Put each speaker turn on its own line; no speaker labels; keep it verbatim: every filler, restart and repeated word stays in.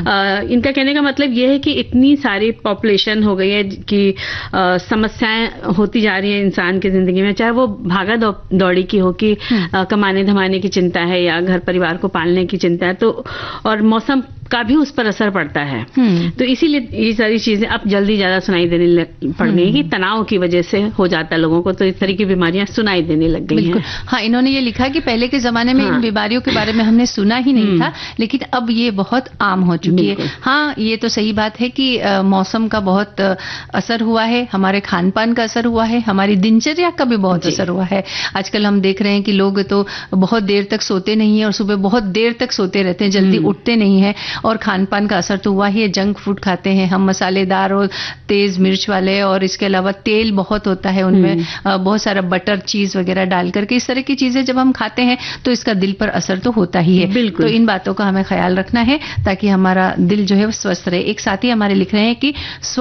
इनका कहने का मतलब ये है कि इतनी सारी पॉपुलेशन हो गई है कि आ, समस्याएं होती जा रही है इंसान की जिंदगी में, चाहे वो भागा दौ, दौड़ी की हो कि आ, कमाने धमाने की चिंता है या घर परिवार को पालने की चिंता है, तो और मौसम का भी उस पर असर पड़ता है। तो इसीलिए ये सारी चीजें अब जल्दी ज्यादा सुनाई देने पड़ गई है कि तनाव की वजह से हो जाता है लोगों को, तो इस तरह की बीमारियां सुनाई देने लग गई हैं।
हाँ, इन्होंने ये लिखा कि पहले के जमाने में हाँ, इन बीमारियों के बारे में हमने सुना ही नहीं था, लेकिन अब ये बहुत आम हो चुकी है। हाँ, ये तो सही बात है कि आ, मौसम का बहुत आ, असर हुआ है, हमारे खान पान का असर हुआ है, हमारी दिनचर्या का भी बहुत असर हुआ है। आजकल हम देख रहे हैं कि लोग तो बहुत देर तक सोते नहीं है और सुबह बहुत देर तक सोते रहते हैं, जल्दी उठते नहीं है, और खान पान का असर तो हुआ ही है। जंक फूड खाते हैं हम, मसालेदार और तेज मिर्च वाले, और इसके अलावा तेल बहुत होता है उनमें, बहुत सारा बटर चीज वगैरह डाल करके, इस तरह की चीजें जब हम खाते हैं तो इसका दिल पर असर तो होता ही है। तो इन बातों का हमें ख्याल रखना है ताकि हमारा दिल जो है वो स्वस्थ रहे। एक साथी हमारे लिख रहे हैं कि